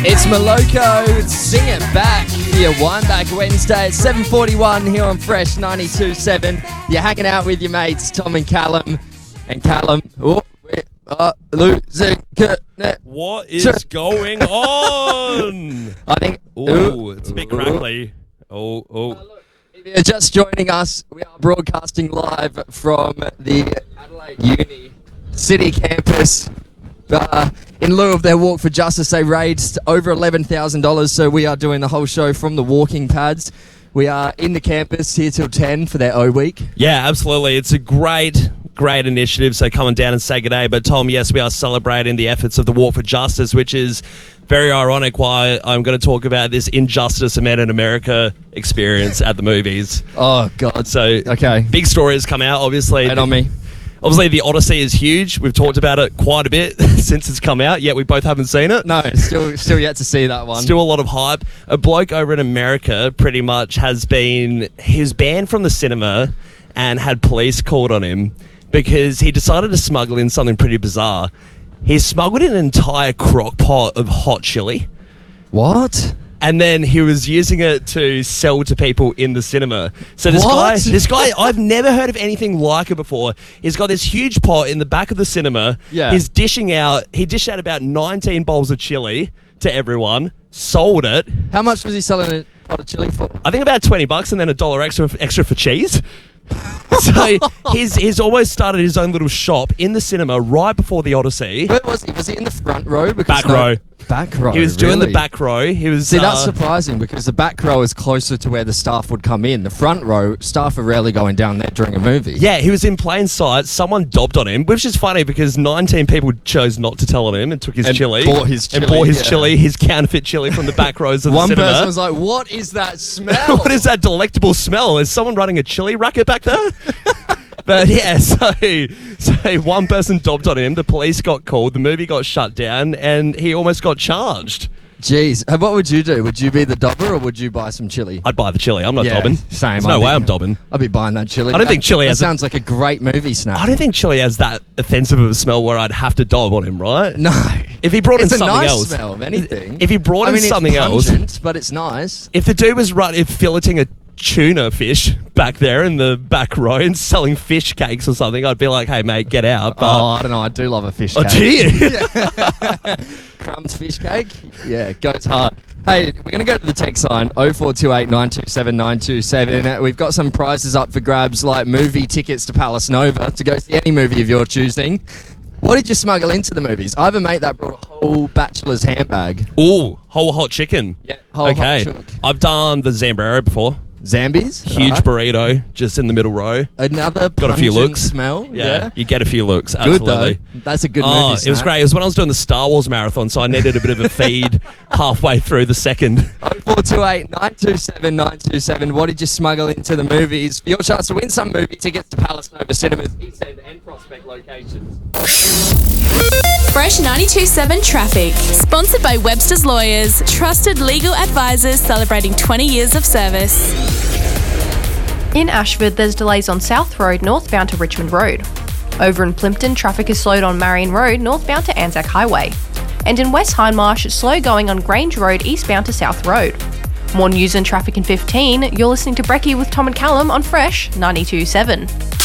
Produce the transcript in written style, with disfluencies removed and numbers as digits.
It's Moloko, Sing It Back for your Wineback Wednesday. It's 7:41 here on Fresh 92.7. You're hanging out with your mates, Tom and Callum. And Callum, we are losing connect. What is going on? I think... It's a bit crackly. If you're just joining us, we are broadcasting live from the Adelaide Uni City campus. In lieu of their Walk for Justice, they raised over $11,000, so we are doing the whole show from the walking pads. We are in the campus here till 10 for their O Week. Yeah, absolutely. It's a great initiative, so come on down and say good day. But Tom, yes, we are celebrating the efforts of the Walk for Justice, which is very ironic why I'm going to talk about this Injustice, a Man in America experience at the movies. Oh, God. So, okay. Big story has come out, obviously. And on me. Obviously, The Odyssey is huge. We've talked about it quite a bit since it's come out, yet we both haven't seen it. No, still yet to see that one. Still a lot of hype. A bloke over in America pretty much he was banned from the cinema and had police called on him because he decided to smuggle in something pretty bizarre. He smuggled in an entire crock pot of hot chili. What? And then he was using it to sell to people in the cinema. So this guy, I've never heard of anything like it before. He's got this huge pot in the back of the cinema. Yeah. He dished out about 19 bowls of chili to everyone, sold it. How much was he selling a pot of chili for? I think about $20 and then $1 extra for cheese. So he's almost started his own little shop in the cinema right before The Odyssey. Where was he? Was he in the front row? Back row. Back row. He was doing really? the back row. See, that's surprising because the back row is closer to where the staff would come in. The front row, staff are rarely going down there during a movie. Yeah, he was in plain sight. Someone dobbed on him, which is funny because 19 people chose not to tell on him and took his chili. Bought his chili. His counterfeit chili from the back rows of the cinema. cinema. One person was like, what is that smell? What is that delectable smell? Is someone running a chili racket back there? But yeah, so one person dobbed on him, the police got called, the movie got shut down, and he almost got charged. Jeez. What would you do? Would you be the dobber or would you buy some chili? I'd buy the chili. I'm not dobbing. Same. There's no way I'm dobbing. I'd be buying that chili. I don't think chili has... sounds like a great movie snack. I don't think chili has that offensive of a smell where I'd have to dob on him, right? No. If he brought in something else... else... It's a nice smell of anything. If he brought in something else... It's pungent, but it's nice. If the dude was filleting a tuna fish back there in the back row and selling fish cakes or something, I'd be like, hey, mate, get out. But I don't know. I do love a fish cake. Oh, do you? Crumbs fish cake? Yeah, goes hard. Hey, we're going to go to the text line, 0428 927 927. We've got some prizes up for grabs, like movie tickets to Palace Nova to go see any movie of your choosing. What did you smuggle into the movies? I have a mate that brought a whole bachelor's handbag. Ooh, whole hot chicken. Yeah, whole hot chicken. I've done the Zambrero before. Zambies? Huge burrito, just in the middle row. Another got a few looks. Smell. Yeah, you get a few looks. Absolutely. Good though. That's a good movie snack. It was great. It was when I was doing the Star Wars marathon, so I needed a bit of a feed halfway through the second. 0428 927 927. What did you smuggle into the movies? For your chance to win some movie tickets to Palace Nova Cinemas, East End and Prospect locations. Fresh 92.7 Traffic. Sponsored by Webster's Lawyers. Trusted legal advisors celebrating 20 years of service. In Ashford, there's delays on South Road northbound to Richmond Road. Over in Plimpton, traffic is slowed on Marion Road northbound to Anzac Highway. And in West Hindmarsh, it's slow going on Grange Road eastbound to South Road. More news and traffic in 15, you're listening to Brekkie with Tom and Callum on Fresh 92.7.